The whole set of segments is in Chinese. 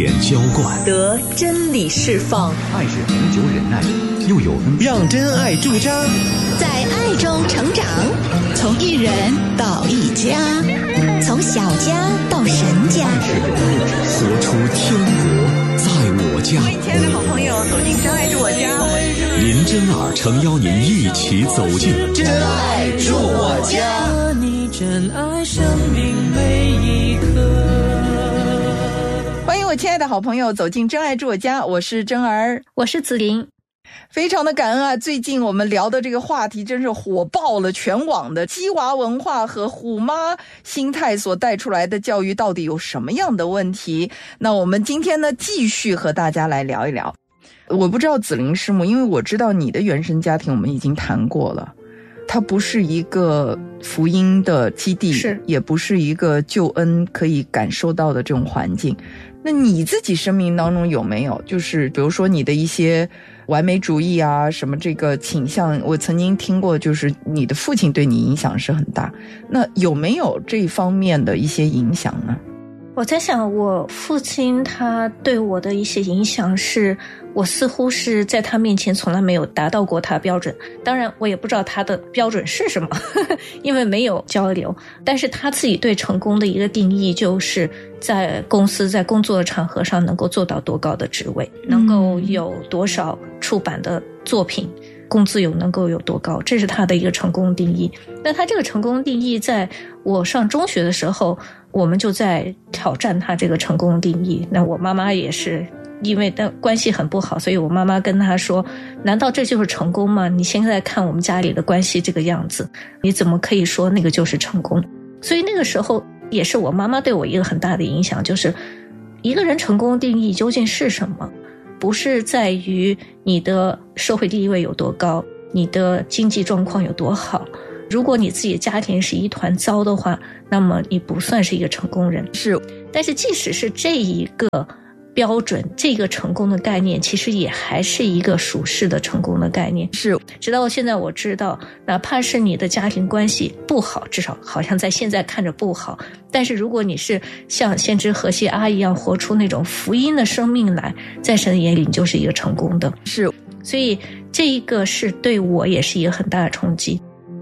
点浇灌， 得真理释放。 爱是恒久忍耐，又有恩慈， 让真爱驻扎， 在爱中成长，从一人到一家，从小家到神家， 活出天国在我家。 欢迎亲爱的好朋友走进真爱住我家， 林真儿诚邀您一起走进真爱住我家， 你真爱生命每一刻。 欢迎我亲爱的好朋友走进真爱住我家，我是真儿， 我是子琳。 非常的感恩啊！最近我们聊的这个话题真是火爆了全网的鸡娃文化和虎妈心态所带出来的教育到底有什么样的问题。那我们今天呢继续和大家来聊一聊。我不知道子琳师母，因为我知道你的原生家庭我们已经谈过了，它不是一个福音的基地， 是也不是一个救恩可以感受到的这种环境。那你自己生命当中有没有就是比如说你的一些完美主义啊什么这个倾向，我曾经听过就是你的父亲对你影响是很大，那有没有这方面的一些影响呢？ 我在想我父亲他对我的一些影响是我似乎是在他面前从来没有达到过他标准，当然我也不知道他的标准是什么因为没有交流，但是他自己对成功的一个定义就是在公司在工作的场合上能够做到多高的职位，能够有多少出版的作品，工资能够有多高，这是他的一个成功定义。那他这个成功定义在我上中学的时候我们就在挑战他这个成功定义，那我妈妈也是因为的关系很不好，所以我妈妈跟他说，难道这就是成功吗？你现在看我们家里的关系这个样子，你怎么可以说那个就是成功？所以那个时候也是我妈妈对我一个很大的影响，就是一个人成功定义究竟是什么，不是在于你的社会地位有多高，你的经济状况有多好，如果你自己的家庭是一团糟的话，那么你不算是一个成功人。 是， 但是即使是这一个标准，这个成功的概念其实也还是一个属世的成功的概念。 是， 直到现在我知道，哪怕是你的家庭关系不好，至少好像在现在看着不好，但是如果你是像先知荷西阿一样活出那种福音的生命来，在神的眼里你就是一个成功的。 是， 所以这一个是对我也是一个很大的冲击。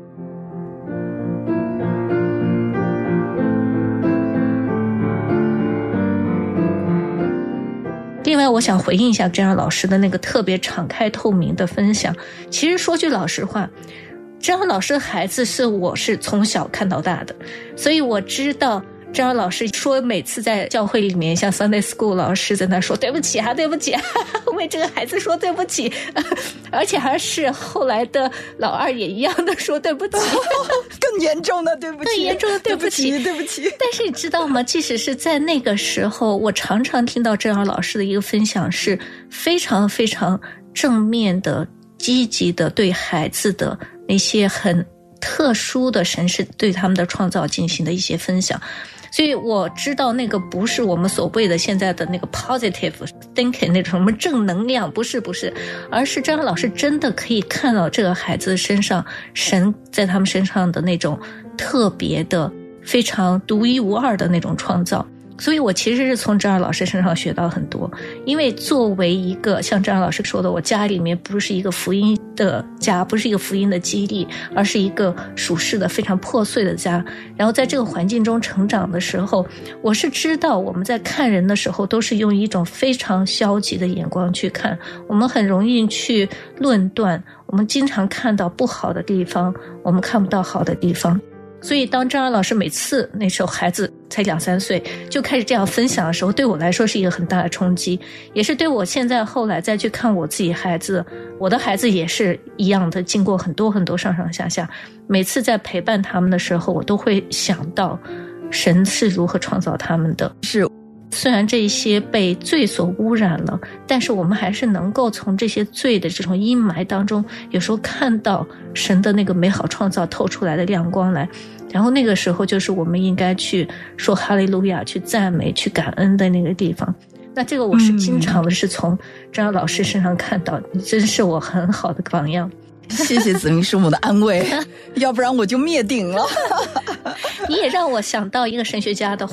另外我想回应一下真儿老师的那个特别敞开透明的分享，其实说句老实话，真儿老师的孩子我是从小看到大的，所以我知道真儿老师说每次在教会里面像 Sunday School 老师在那说对不起啊对不起啊为这个孩子说对不起而且还是后来的老二也一样的说对不起更严重的对不起， 更严重的对不起对不起。 但是你知道吗，即使是在那个时候，我常常听到真儿老师的一个分享是非常非常正面的积极的对孩子的那些很特殊的神是对他们的创造进行的一些分享，所以我知道那个不是我们所谓的现在的那个 positive thinking 那种什么正能量，不是，而是张老师真的可以看到这个孩子身上神在他们身上的那种特别的非常独一无二的那种创造。所以我其实是从张老师身上学到很多，因为作为一个像张老师说的，我家里面不是一个福音的家，不是一个福音的基地，而是一个属世的非常破碎的家，然后在这个环境中成长的时候，我是知道我们在看人的时候都是用一种非常消极的眼光去看，我们很容易去论断，我们经常看到不好的地方，我们看不到好的地方。所以当张老师每次那时候孩子才2-3岁就开始这样分享的时候，对我来说是一个很大的冲击，也是对我现在后来再去看我自己孩子，我的孩子也是一样的，经过很多很多上上下下，每次在陪伴他们的时候，我都会想到神是如何创造他们的。 是， 虽然这些被罪所污染了，但是我们还是能够从这些罪的这种阴霾当中，有时候看到神的那个美好创造透出来的亮光来，然后那个时候就是我们应该去说哈利路亚，去赞美，去感恩的那个地方。那这个我是经常的是从张老师身上看到，你真是我很好的榜样。 谢谢子明师母的安慰要不然我就灭顶了你也让我想到一个神学家的话，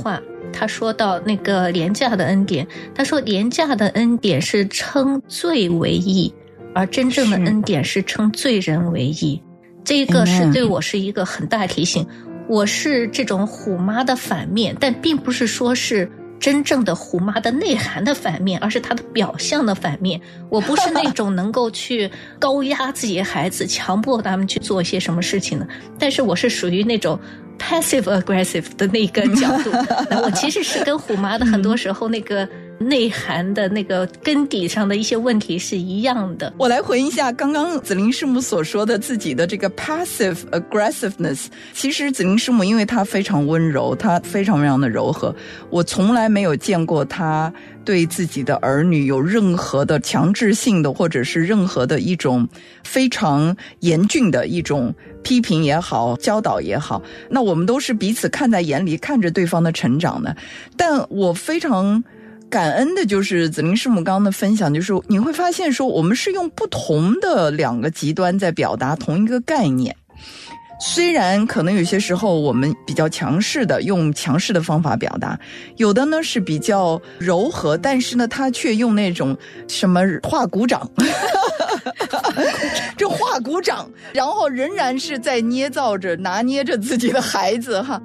他说到那个廉价的恩典，他说廉价的恩典是称罪为义，而真正的恩典是称罪人为义。这个是对我是一个很大的提醒。我是这种虎妈的反面，但并不是说是真正的虎妈的内涵的反面，而是它的表象的反面。我不是那种能够去高压自己的孩子，强迫他们去做一些什么事情的，但是我是属于那种passive aggressive 的那个角度。那我其实是跟虎妈的很多时候那个内涵的那个根底上的一些问题是一样的。 我来回应一下刚刚子玲师母所说的自己的这个 passive aggressiveness。 其实子玲师母因为她非常温柔，她非常非常的柔和，我从来没有见过她对自己的儿女有任何的强制性的，或者是任何的一种非常严峻的一种批评也好，教导也好，那我们都是彼此看在眼里，看着对方的成长的。但我非常感恩的就是子玲师母刚刚的分享，就是你会发现说我们是用不同的两个极端在表达同一个概念。虽然可能有些时候我们比较强势的用强势的方法表达，有的呢是比较柔和，但是呢他却用那种什么画鼓掌这画鼓掌，然后仍然是在捏造着拿捏着自己的孩子哈。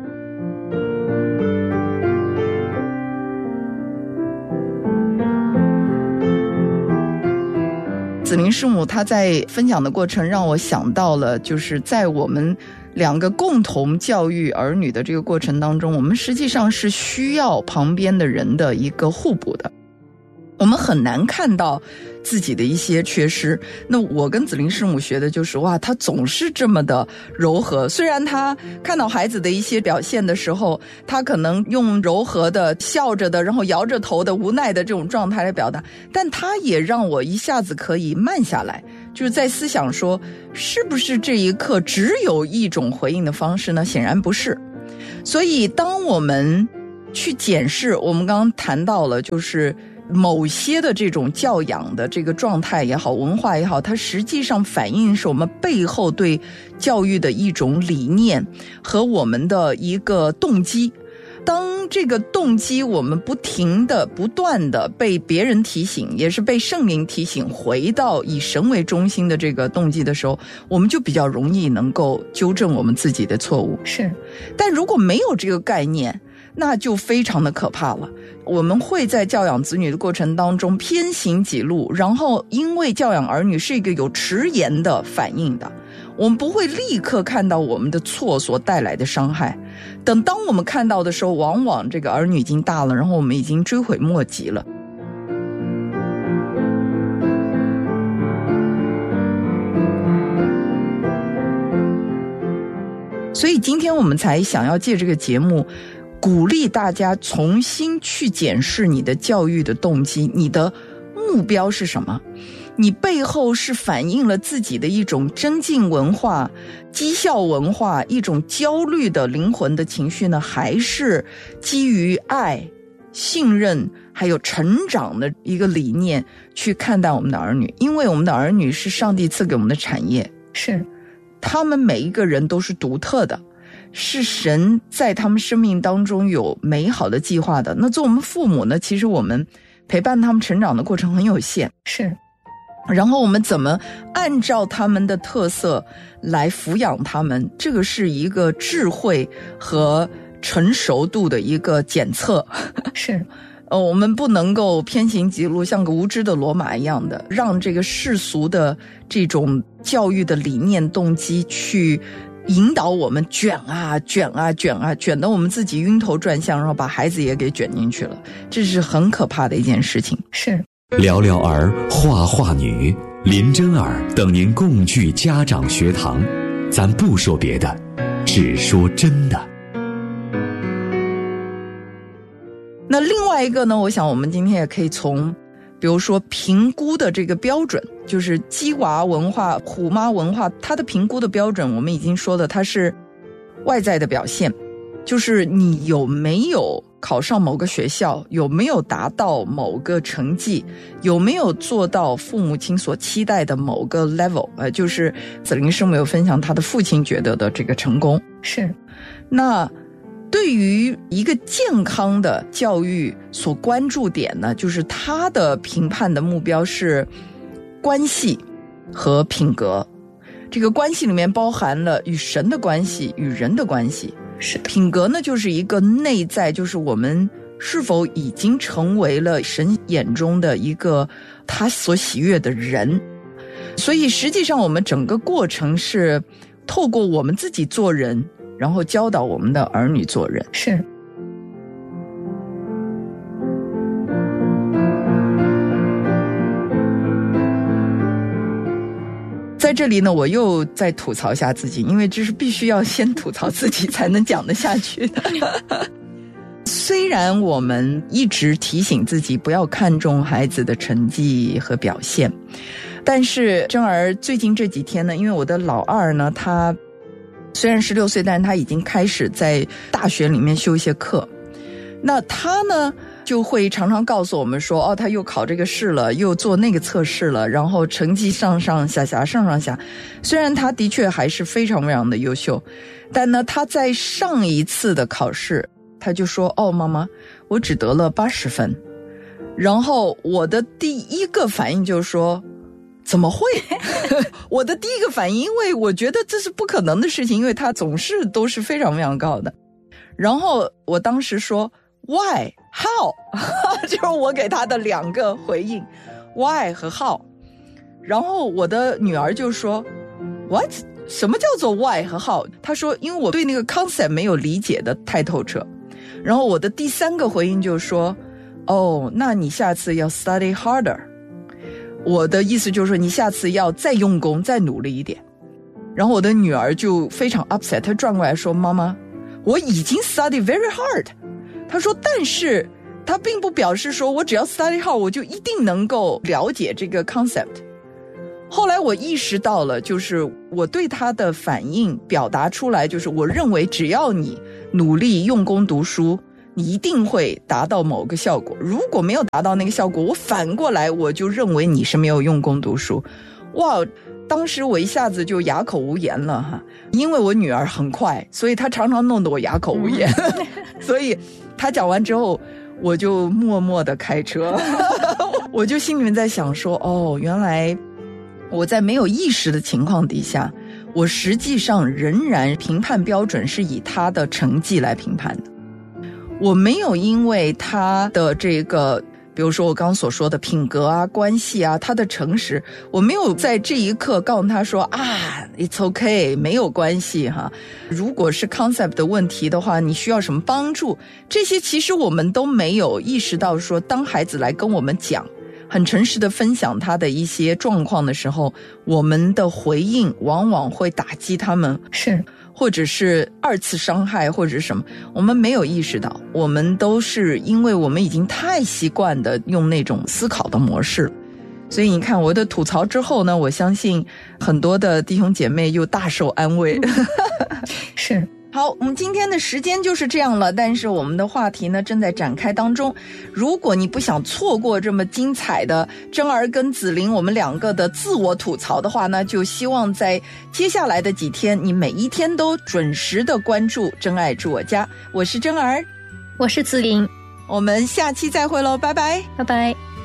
子玲师母她在分享的过程让我想到了，就是在我们两个共同教育儿女的这个过程当中，我们实际上是需要旁边的人的一个互补的。我们很难看到自己的一些缺失。那我跟子玲师母学的就是哇，她总是这么的柔和。虽然她看到孩子的一些表现的时候，她可能用柔和的笑着的，然后摇着头的无奈的这种状态来表达，但她也让我一下子可以慢下来，就是在思想说是不是这一刻只有一种回应的方式呢？显然不是。所以当我们去检视，我们刚刚谈到了就是某些的这种教养的这个状态也好，文化也好，它实际上反映是我们背后对教育的一种理念和我们的一个动机。当这个动机我们不停的不断的被别人提醒，也是被圣灵提醒，回到以神为中心的这个动机的时候，我们就比较容易能够纠正我们自己的错误。 是， 但如果没有这个概念，那就非常的可怕了。我们会在教养子女的过程当中偏行己路，然后因为教养儿女是一个有迟延的反应的，我们不会立刻看到我们的错所带来的伤害。等当我们看到的时候，往往这个儿女已经大了，然后我们已经追悔莫及了。所以今天我们才想要借这个节目鼓励大家重新去检视你的教育的动机，你的目标是什么？你背后是反映了自己的一种增进文化、绩效文化，一种焦虑的灵魂的情绪呢，还是基于爱、信任还有成长的一个理念去看待我们的儿女？因为我们的儿女是上帝赐给我们的产业， 是他们每一个人都是独特的，是神在他们生命当中有美好的计划的。那做我们父母呢，其实我们陪伴他们成长的过程很有限， 是， 然后我们怎么按照他们的特色来抚养他们，这个是一个智慧和成熟度的一个检测。 是我们不能够偏行己路，像个无知的骡马一样的，让这个世俗的这种教育的理念动机去引导我们卷得我们自己晕头转向，然后把孩子也给卷进去了，这是很可怕的一件事情。 是， 聊聊儿，画画女，林真儿等您共聚家长学堂，咱不说别的，只说真的。 那另外一个呢，我想我们今天也可以从比如说评估的这个标准，就是鸡娃文化、虎妈文化，它的评估的标准我们已经说了，它是外在的表现，就是你有没有考上某个学校，有没有达到某个成绩，有没有做到父母亲所期待的某个 level， 就是子玲师母有分享她的父亲觉得的这个成功。 是， 那对于一个健康的教育所关注点呢，就是他的评判的目标是关系和品格。这个关系里面包含了与神的关系，与人的关系。 是的。 品格呢，就是一个内在，就是我们是否已经成为了神眼中的一个他所喜悦的人。所以实际上我们整个过程是透过我们自己做人，然后教导我们的儿女做人。 是。 在这里呢，我又再吐槽一下自己，因为这是必须要先吐槽自己才能讲得下去的。虽然我们一直提醒自己不要看重孩子的成绩和表现，但是珍儿最近这几天呢，因为我的老二呢，他虽然16岁，但是他已经开始在大学里面修一些课。那他呢就会常常告诉我们说，他又考这个试了，又做那个测试了，然后成绩上上下下。虽然他的确还是非常非常的优秀，但呢他在上一次的考试他就说，妈妈，我只得了80分。然后我的第一个反应就是说，怎么会？我的第一个反应，因为我觉得这是不可能的事情，因为他总是都是非常非常高的。然后我当时说 Why? How? 就是我给他的2个回应 Why 和 How。 然后我的女儿就说 What? 什么叫做 Why 和 How？ 她说因为我对那个 concept 没有理解的太透彻。然后我的第3个回应就说那你下次要 study harder。 我的意思就是说你下次要再用功再努力一点。然后我的女儿就非常 upset， 她转过来说，妈妈，我已经 study very hard。 她说但是她并不表示说我只要 study hard 我就一定能够了解这个 concept。 后来我意识到了，就是我对她的反应表达出来，就是我认为只要你努力用功读书，你一定会达到某个效果。如果没有达到那个效果，我反过来我就认为你是没有用功读书。哇，当时我一下子就哑口无言了哈，因为我女儿很快，所以她常常弄得我哑口无言。所以她讲完之后，我就默默地开车。我就心里面在想说，原来我在没有意识的情况底下，我实际上仍然评判标准是以他的成绩来评判的。我没有因为他的这个，比如说我刚刚所说的品格啊、关系啊、他的诚实，我没有在这一刻告诉他说it's okay， 没有关系哈。如果是 concept 的问题的话，你需要什么帮助，这些其实我们都没有意识到说，当孩子来跟我们讲，很诚实的分享他的一些状况的时候，我们的回应往往会打击他们， 是或者是2次伤害，或者是什么，我们没有意识到。我们都是因为我们已经太习惯的用那种思考的模式。所以你看我的吐槽之后呢，我相信很多的弟兄姐妹又大受安慰。 是。 好，我们今天的时间就是这样了，但是我们的话题呢正在展开当中。如果你不想错过这么精彩的珍儿跟子琳我们2个的自我吐槽的话呢，就希望在接下来的几天，你每一天都准时的关注真爱住我家。我是珍儿， 我是子琳， 我们下期再会咯，拜拜， 拜拜。